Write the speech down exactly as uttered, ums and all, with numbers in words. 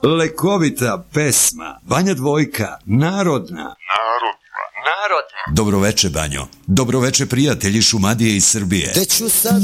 lekovita pesma, Banja Dvojka, narodna. Narodna. Narodna. Dobroveče, Banjo. Dobroveče, prijatelji Šumadije iz Srbije. Gde ću sad